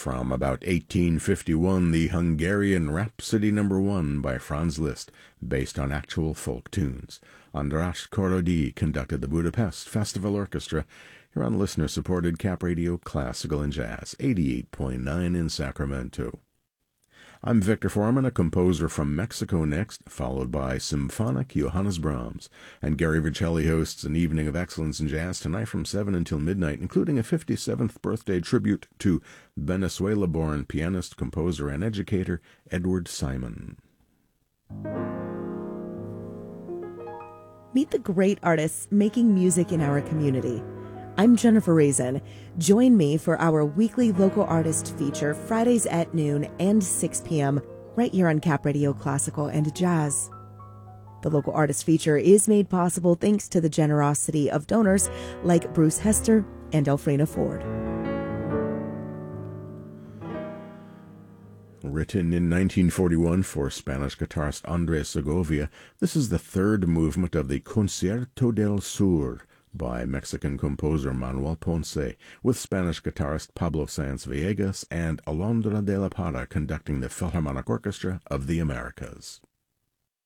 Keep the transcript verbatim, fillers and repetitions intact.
From about eighteen fifty-one, the Hungarian Rhapsody Number One by Franz Liszt, based on actual folk tunes. András Korody conducted the Budapest Festival Orchestra, here on listener-supported Cap Radio Classical and Jazz, eighty-eight point nine in Sacramento. I'm Victor Foreman, a composer from Mexico next, followed by Symphonic Johannes Brahms. And Gary Vercelli hosts an evening of excellence in jazz tonight from seven until midnight, including a fifty-seventh birthday tribute to Venezuela-born pianist, composer, and educator Edward Simon. Meet the great artists making music in our community. I'm Jennifer Raisin. Join me for our weekly local artist feature Fridays at noon and six p.m. right here on Cap Radio Classical and Jazz. The local artist feature is made possible thanks to the generosity of donors like Bruce Hester and Elfrina Ford. Written in nineteen forty-one for Spanish guitarist Andres Segovia, this is the third movement of the Concierto del Sur by Mexican composer Manuel Ponce, with Spanish guitarist Pablo Sanz Villegas and Alondra de la Parra conducting the Philharmonic Orchestra of the Americas.